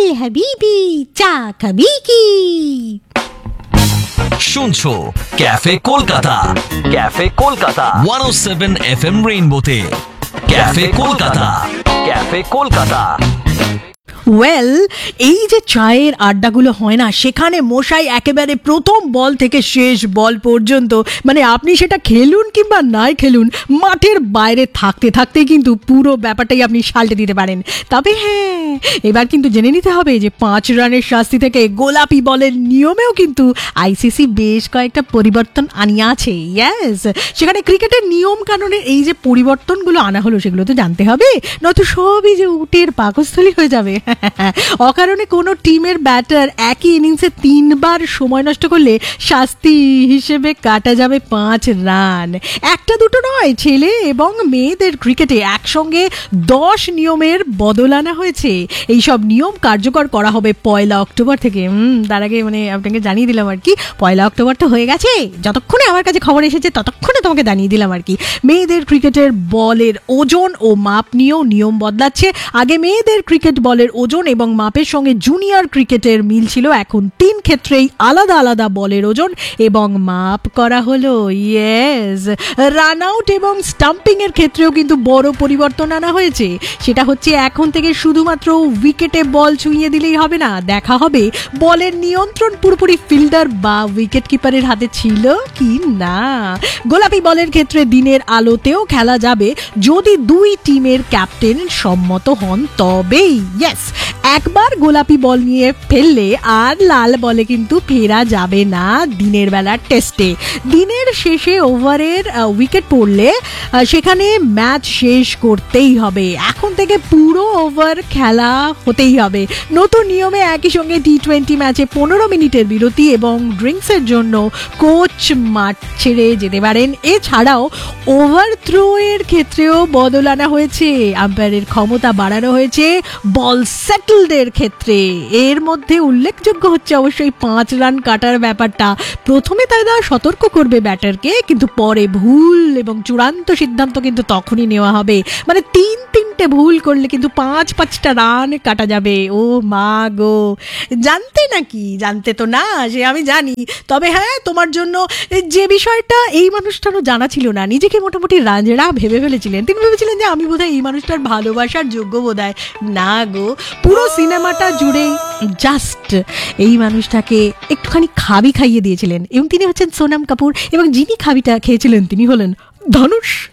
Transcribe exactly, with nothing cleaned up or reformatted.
হাবিবি চা খাবি কি? শুনছো ক্যাফে কলকাতা, ক্যাফে কলকাতা একশো সাত F M রেইনবোতে। Cafe Kolkata, cafe Kolkata. Well, এই যে চায়ের আড্ডাগুলো হয় না, সেখানে মশাই একেবারে প্রথম বল থেকে শেষ বল পর্যন্ত, মানে আপনি সেটা খেলুন কিংবা নাই খেলুন, মাঠের বাইরে থাকতে থাকতে কিন্তু পুরো ব্যাপারটাই আপনি সালটে দিতে পারেন। তবে হ্যাঁ, এবার কিন্তু জেনে নিতে হবে যে পাঁচ রানের শাস্তি থেকে গোলাপি বলের নিয়মেও কিন্তু আইসিসি বেশ কয়েকটা পরিবর্তন আনিয়াছে। ইয়েস, সেখানে ক্রিকেটের নিয়ম কানুনের এই যে পরিবর্তনগুলো আনা হলো, সেগুলো তো জানতে হবে, নয়তো সবই যে উটের পাকস্থলী হয়ে যাবে। অকারণে কোনো টিমের ব্যাটার একই ইনিংসে তিনবার সময় নষ্ট করলে শাস্তি হিসেবে কাটা যাবে পাঁচ রান। একটা দুটো নয়, ছেলে এবং মেয়েদের ক্রিকেটে একসঙ্গে দশ নিয়মের বদল আনা হয়েছে। এইসব নিয়ম কার্যকর করা হবে পয়লা অক্টোবর থেকে। হুম তার আগে মানে আপনাকে জানিয়ে দিলাম আর কি, পয়লা অক্টোবর তো হয়ে গেছে, যতক্ষণে আমার কাছে খবর এসেছে ততক্ষণে তোমাকে জানিয়ে দিলাম আর কি। মেয়েদের ক্রিকেটের বলের ওজন ও মাপ নিয়েও নিয়ম বদলাচ্ছে। আগে মেয়েদের ক্রিকেট বলের ওজন এবং মাপের সঙ্গে জুনিয়র ক্রিকেটের মিল ছিল, এখন তিন ক্ষেত্রেই আলাদা আলাদা বলের ওজন এবং মাপ করা হলো। ইয়েস, রান আউট এবং স্টাম্পিং এর ক্ষেত্রেও কিন্তু বড় পরিবর্তন আনা হয়েছে। সেটা হচ্ছে এখন থেকে শুধুমাত্র উইকেটে বল ছুঁয়ে দিলেই হবে না, দেখা হবে বলের নিয়ন্ত্রণ পুরোপুরি ফিল্ডার বা উইকেট কিপারের হাতে ছিল কি না। গোলাপি বলের ক্ষেত্রে দিনের আলোতেও খেলা যাবে যদি দুই টিমের ক্যাপ্টেন সম্মত হন তবেই। ইয়েস, একবার গোলাপি বল নিয়ে ফেললে আর লাল বলে কিন্তু ফেরা যাবে না দিনের বেলার টেস্টে। দিনের শেষে ওভারের উইকেট পড়লে সেখানে ম্যাচ শেষ করতেই হবে। এখন থেকে পুরো ওভার খেলা হতেই হবে। নতুন নিয়মে একই সঙ্গে টি টোয়েন্টি ম্যাচে পনেরো মিনিটের বিরতি এবং ড্রিঙ্কসের জন্য কোচ মাঠ ছেড়ে যেতে পারেন। এছাড়াও ওভার থ্রো এর ক্ষেত্রেও বদল আনা হয়েছে, আম্পায়ারের ক্ষমতা বাড়ানো হয়েছে বল সেটেলদের ক্ষেত্রে। এর মধ্যে উল্লেখযোগ্য হচ্ছে অবশ্যই পাঁচ রান কাটার ব্যাপারটা। প্রথমে তারা সতর্ক করবে ব্যাটারকে, কিন্তু পরে ভুল এবং চূড়ান্ত সিদ্ধান্ত কিন্তু তখনই নেওয়া হবে। মানে তিন তিনটে ভুল করলে কিন্তু পাঁচ পাঁচটা রান কাটা যাবে। ও মা গো, জানতে নাকি? জানতে তো না, সে আমি জানি। তবে হ্যাঁ, তোমার জন্য যে বিষয়টা এই মানুষটারও জানা ছিল না, নিজেকে মোটামুটি রাজরা ভেবে ফেলেছিলেন। তিনি ভেবেছিলেন যে আমি বোধহয় এই মানুষটার ভালোবাসার যোগ্য বোধহয় না গো, পুরো সিনেমাটা জুড়ে জাস্ট এই মানুষটাকে একটুখানি খাবি খাইয়ে দিয়েছিলেন এবং তিনি হচ্ছেন সোনাম কাপুর, এবং যিনি খাবিটা খেয়েছিলেন তিনি হলেন ধনুষ।